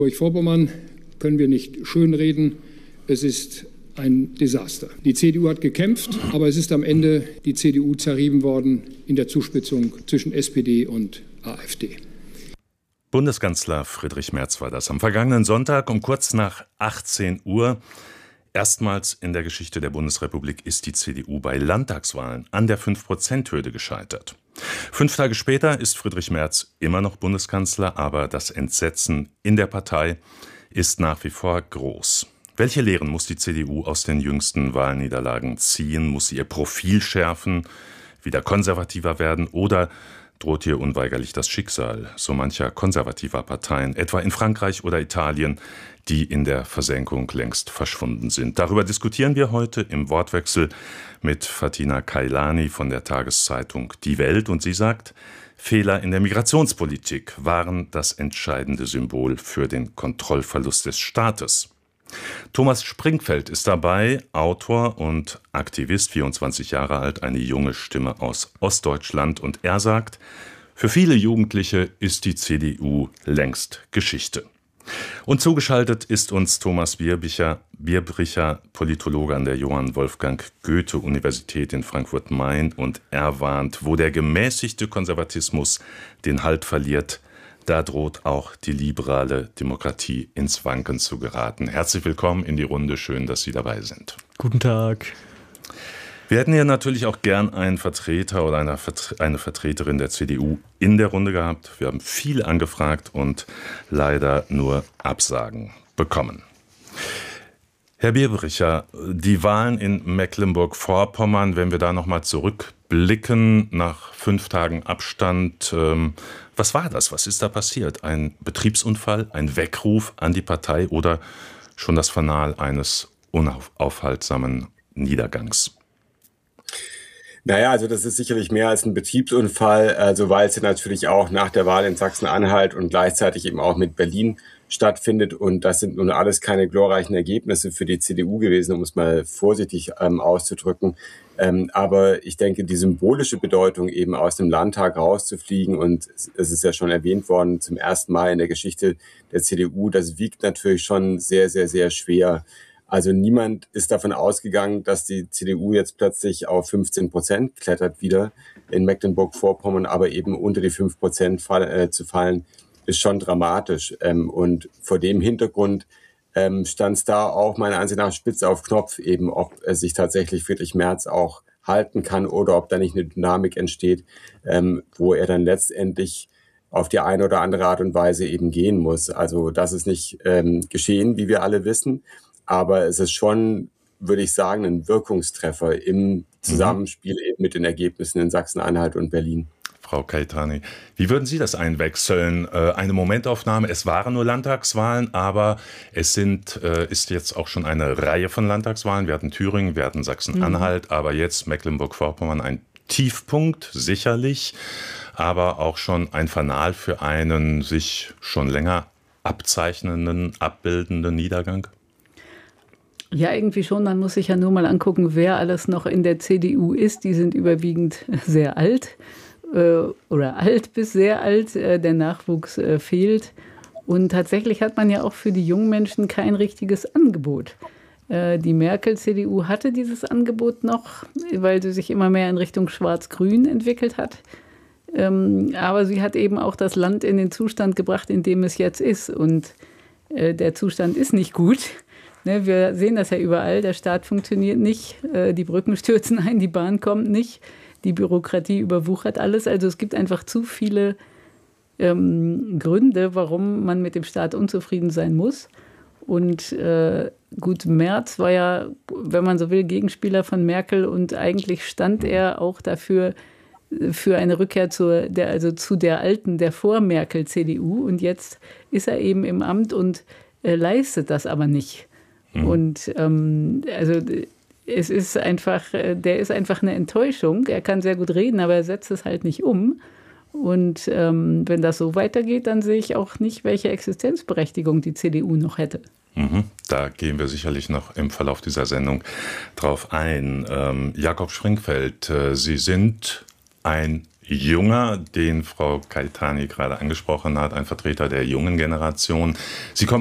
Mecklenburg-Vorpommern können wir nicht schönreden. Es ist ein Desaster. Die CDU hat gekämpft, aber es ist am Ende die CDU zerrieben worden in der Zuspitzung zwischen SPD und AfD. Bundeskanzler Friedrich Merz war das am vergangenen Sonntag um kurz nach 18 Uhr. Erstmals in der Geschichte der Bundesrepublik ist die CDU bei Landtagswahlen an der 5%-Hürde gescheitert. 5 Tage später ist Friedrich Merz immer noch Bundeskanzler, aber das Entsetzen in der Partei ist nach wie vor groß. Welche Lehren muss die CDU aus den jüngsten Wahlniederlagen ziehen? Muss sie ihr Profil schärfen, wieder konservativer werden oder droht hier unweigerlich das Schicksal so mancher konservativer Parteien, etwa in Frankreich oder Italien, die in der Versenkung längst verschwunden sind? Darüber diskutieren wir heute im Wortwechsel mit Fatina Kailani von der Tageszeitung Die Welt. Und sie sagt, Fehler in der Migrationspolitik waren das entscheidende Symbol für den Kontrollverlust des Staates. Thomas Springfeld ist dabei, Autor und Aktivist, 24 Jahre alt, eine junge Stimme aus Ostdeutschland. Und er sagt, für viele Jugendliche ist die CDU längst Geschichte. Und zugeschaltet ist uns Thomas Bierbricher, Politologe an der Johann Wolfgang Goethe-Universität in Frankfurt-Main. Und er warnt, wo der gemäßigte Konservatismus den Halt verliert, da droht auch die liberale Demokratie ins Wanken zu geraten. Herzlich willkommen in die Runde. Schön, dass Sie dabei sind. Guten Tag. Wir hätten hier natürlich auch gern einen Vertreter oder eine Vertreterin der CDU in der Runde gehabt. Wir haben viel angefragt und leider nur Absagen bekommen. Herr Bierbricher, die Wahlen in Mecklenburg-Vorpommern, wenn wir da nochmal zurückblicken, nach 5 Tagen Abstand, was war das? Was ist da passiert? Ein Betriebsunfall, ein Weckruf an die Partei oder schon das Fanal eines unaufhaltsamen Niedergangs? Naja, also das ist sicherlich mehr als ein Betriebsunfall, also weil es ja natürlich auch nach der Wahl in Sachsen-Anhalt und gleichzeitig eben auch mit Berlin stattfindet. Und das sind nun alles keine glorreichen Ergebnisse für die CDU gewesen, um es mal vorsichtig auszudrücken. Aber ich denke, die symbolische Bedeutung, eben aus dem Landtag rauszufliegen, und es ist ja schon erwähnt worden, zum ersten Mal in der Geschichte der CDU, das wiegt natürlich schon sehr, sehr, sehr schwer. Also niemand ist davon ausgegangen, dass die CDU jetzt plötzlich auf 15% klettert wieder in Mecklenburg-Vorpommern, aber eben unter die 5% zu fallen, ist schon dramatisch. Und vor dem Hintergrund stand es da auch meiner Ansicht nach spitz auf Knopf, eben ob sich tatsächlich Friedrich Merz auch halten kann oder ob da nicht eine Dynamik entsteht, wo er dann letztendlich auf die eine oder andere Art und Weise eben gehen muss. Also das ist nicht geschehen, wie wir alle wissen. Aber es ist schon, würde ich sagen, ein Wirkungstreffer im Zusammenspiel eben mit den Ergebnissen in Sachsen-Anhalt und Berlin. Frau Kailani, wie würden Sie das einwechseln? Eine Momentaufnahme, es waren nur Landtagswahlen, aber es ist jetzt auch schon eine Reihe von Landtagswahlen. Wir hatten Thüringen, wir hatten Sachsen-Anhalt, aber jetzt Mecklenburg-Vorpommern ein Tiefpunkt, sicherlich, aber auch schon ein Fanal für einen sich schon länger abzeichnenden, abbildenden Niedergang? Ja, irgendwie schon. Man muss sich ja nur mal angucken, wer alles noch in der CDU ist. Die sind überwiegend sehr alt oder alt bis sehr alt. Der Nachwuchs fehlt. Und tatsächlich hat man ja auch für die jungen Menschen kein richtiges Angebot. Die Merkel-CDU hatte dieses Angebot noch, weil sie sich immer mehr in Richtung Schwarz-Grün entwickelt hat. Aber sie hat eben auch das Land in den Zustand gebracht, in dem es jetzt ist. Und der Zustand ist nicht gut. Wir sehen das ja überall, der Staat funktioniert nicht, die Brücken stürzen ein, die Bahn kommt nicht, die Bürokratie überwuchert alles. Also es gibt einfach zu viele Gründe, warum man mit dem Staat unzufrieden sein muss. Und gut, Merz war ja, wenn man so will, Gegenspieler von Merkel und eigentlich stand er auch dafür, für eine Rückkehr zu der alten, der Vor-Merkel-CDU. Und jetzt ist er eben im Amt und leistet das aber nicht. Und also es ist einfach, der ist einfach eine Enttäuschung. Er kann sehr gut reden, aber er setzt es halt nicht um. Und wenn das so weitergeht, dann sehe ich auch nicht, welche Existenzberechtigung die CDU noch hätte. Da gehen wir sicherlich noch im Verlauf dieser Sendung drauf ein. Jakob Springfeld, Sie sind ein jünger, den Frau Keitany gerade angesprochen hat, ein Vertreter der jungen Generation. Sie kommen